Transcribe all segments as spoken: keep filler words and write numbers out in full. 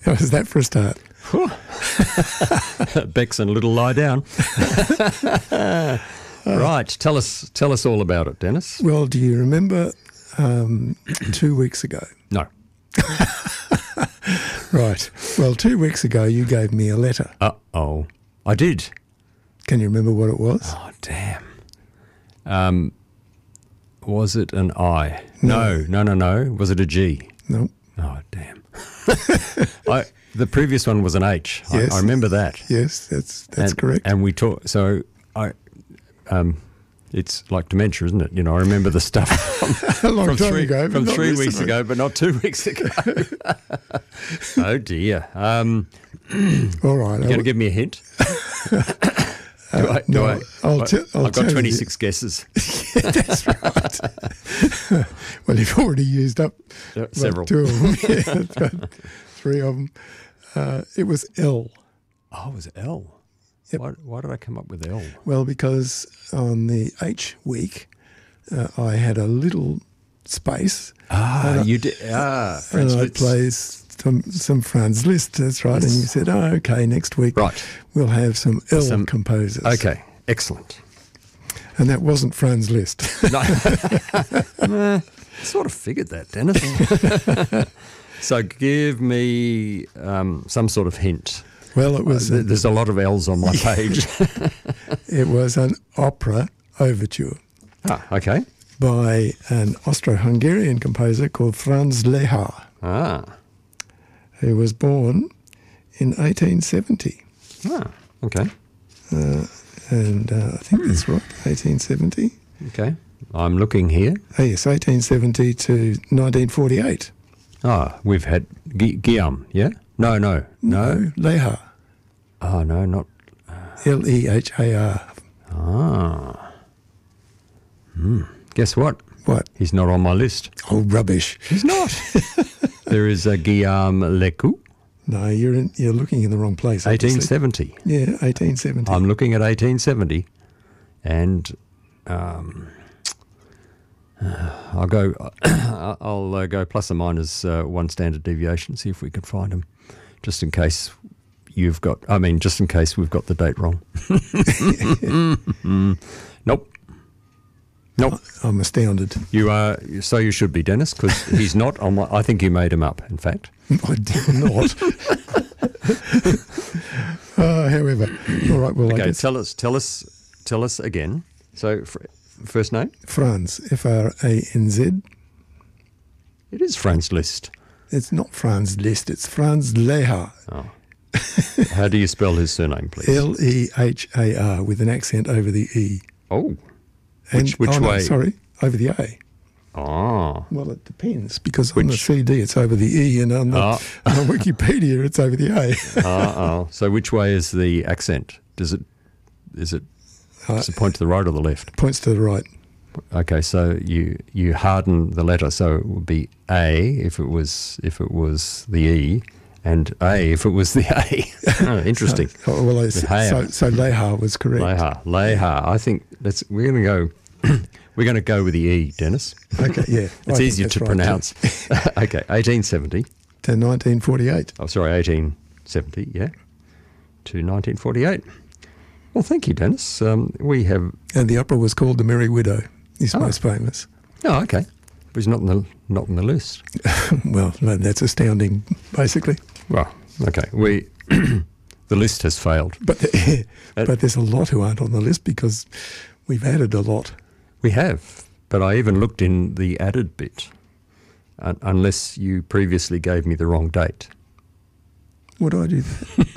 How's that for a start? Bex and Little Lie Down. Right, tell us tell us all about it, Dennis. Well, do you remember um, two weeks ago? No. Right. Well, two weeks ago you gave me a letter. Uh-oh. I did. Can you remember what it was? Oh, damn. Um, was it an I? No, no, no, no. Was it a G? No. Oh, damn. I, the previous one was an H. Yes. I, I remember that. Yes, that's that's and, correct. And we talked, so I, um, it's like dementia, isn't it? You know, I remember the stuff from, a long from time three, ago, but from not three weeks recently. ago, but not two weeks ago. Oh, dear. Um, All right. you going to give me a hint? Do I, do no, I, I'll I, te- I'll I've tell got you. twenty-six guesses. Yeah, that's right. Well, you've already used up Uh, like several. two of them. Yeah, that's right. Three of them. Uh, it was L. Oh, it was L. Yep. Why, why did I come up with L? Well, because on the H week, uh, I had a little space. Ah, you did. Ah, Franz and I Liszt. played some, some Franz Liszt, that's right. Yes. And you said, oh, okay, next week Right. we'll have some L Some- composers. Okay, excellent. And that wasn't Franz Liszt. No. Nah, sort of figured that, Dennis. So give me um, some sort of hint. Well, it was, Th- There's a lot of L's on my page. it was an opera overture Ah, okay. by an Austro-Hungarian composer called Franz Lehár, Ah, who was born in eighteen seventy. ah okay. And uh, I think that's right, eighteen seventy. Okay. I'm looking here. Oh, yes, eighteen seventy to nineteen forty-eight. Ah, we've had Gu- Guillaume, yeah? No, no, no. Lehár, Oh, no, not. L E H A R. Ah. Hmm. Guess what? What? He's not on my list. Oh, rubbish. He's not. There is a Guillaume Lecoux, No, you're in, you're looking in the wrong place. eighteen obviously. seventy. Yeah, eighteen seventy. I'm looking at eighteen seventy, and um, I'll go. I'll uh, go plus or minus uh, one standard deviation. See if we can find them, just in case you've got. I mean, just in case we've got the date wrong. Nope. Nope. I'm astounded. You are. So you should be, Dennis, because he's not on my. I think you made him up. In fact. I did not. uh, however, all right. Well, I Okay. guess Tell us. Tell us. Tell us again. So f- first name. Franz, F R A N Z. It is Franz Liszt. It's not Franz Liszt. It's Franz Lehár. Oh. How do you spell his surname, please? L E H A R with an accent over the E. Oh. And, Which, which oh, no, way? sorry, over the A. Oh. Well, it depends because on the Which- C D it's over the E, and on, the, Ah. on Wikipedia it's over the A. Uh-oh. So which way is the accent? Does it is it does it point to the right or the left? Points to the right. Okay, so you you harden the letter, so it would be A if it was if it was the E, and A if it was the A. Oh, interesting. Oh, well, I, so, Lehár. so Lehár was correct. Lehár. Lehár. I think that's we're going to go. We're going to go with the E, Dennis. Okay, yeah. I It's think easier that's to right, pronounce. Okay, eighteen seventy. too. To nineteen forty-eight. Oh, sorry, eighteen seventy, yeah, to nineteen forty-eight. Well, thank you, Dennis. Um, we have... And the opera was called The Merry Widow. He's Oh. most famous. Oh, okay. But he's not on the, not on the list. Well, no, that's astounding, basically. Well, okay. We the list has failed. But but there's a lot who aren't on the list because we've added a lot. We have, but I even looked in the added bit, un- unless you previously gave me the wrong date. Would I do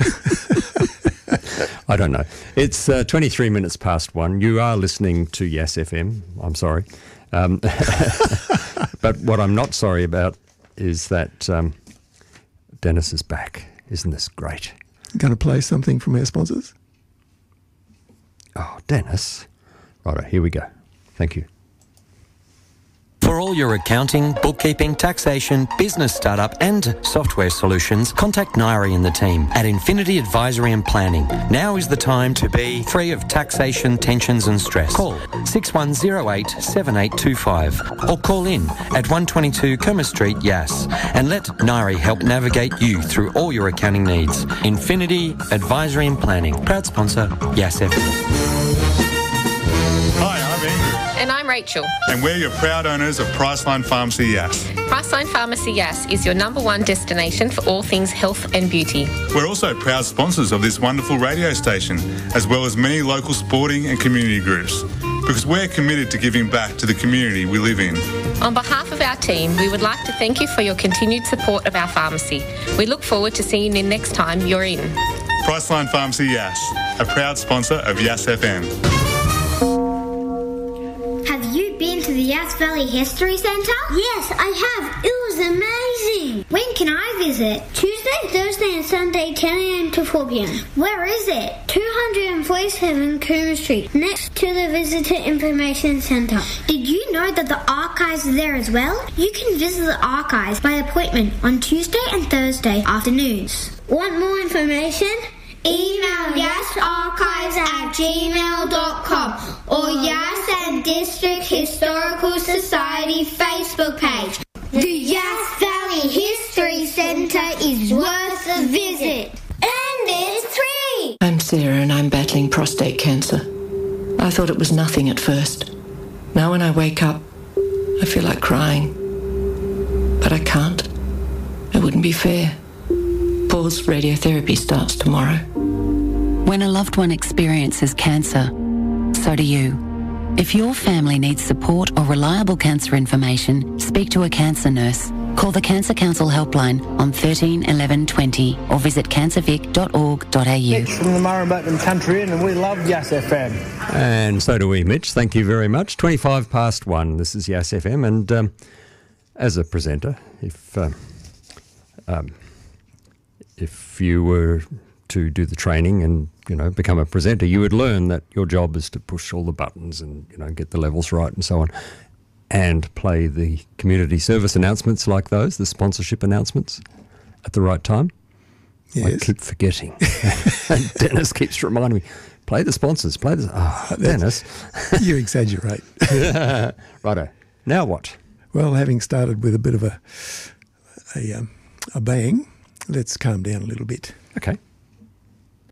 that? I don't know. It's uh, twenty-three minutes past one. You are listening to Yes F M. I'm sorry. Um, but what I'm not sorry about is that um, Dennis is back. Isn't this great? Going to play something from our sponsors? Oh, Dennis. Righto, here we go. Thank you. For all your accounting, bookkeeping, taxation, business startup and software solutions, contact Nairi and the team at Infinity Advisory and Planning. Now is the time to be free of taxation, tensions and stress. Call six one zero eight seven eight two five or call in at one twenty-two Kerma Street, Yass, and let Nairi help navigate you through all your accounting needs. Infinity Advisory and Planning, proud sponsor, Yass F M. Hi, I'm Andrew. And I'm Rachel. And we're your proud owners of Priceline Pharmacy Yass. Priceline Pharmacy Yass is your number one destination for all things health and beauty. We're also proud sponsors of this wonderful radio station, as well as many local sporting and community groups, because we're committed to giving back to the community we live in. On behalf of our team, we would like to thank you for your continued support of our pharmacy. We look forward to seeing you next time you're in. Priceline Pharmacy Yass, a proud sponsor of Yass F M. Have you been to the Yass Valley History Centre? Yes, I have. It was amazing. When can I visit? Tuesday, Thursday and Sunday, ten a.m. to four p.m. Where is it? two forty-seven Coomer Street, next to the Visitor Information Centre. Did you know that the archives are there as well? You can visit the archives by appointment on Tuesday and Thursday afternoons. Want more information? Email yassarchives at gmail dot com or Yass and District Historical Society Facebook page. The Yass Valley History Centre is worth a visit. And there's three! I'm Sarah and I'm battling prostate cancer. I thought it was nothing at first. Now when I wake up, I feel like crying. But I can't. It wouldn't be fair. Paul's radiotherapy starts tomorrow. When a loved one experiences cancer, so do you. If your family needs support or reliable cancer information, speak to a cancer nurse. Call the Cancer Council helpline on thirteen eleven twenty or visit cancer vic dot org dot a u. Mitch from the Murrumbean Country Inn, and we love Yass F M. And so do we, Mitch. Thank you very much. twenty-five past one. This is Yass F M, and um, as a presenter, if um, um, if you were to do the training and, you know, become a presenter, you would learn that your job is to push all the buttons and, you know, get the levels right and so on, and play the community service announcements like those, the sponsorship announcements, at the right time. Yes. I keep forgetting. And Dennis keeps reminding me, play the sponsors, play the... Oh, Dennis. You exaggerate. Righto. Now what? Well, having started with a bit of a, a, um, a bang, let's calm down a little bit. Okay.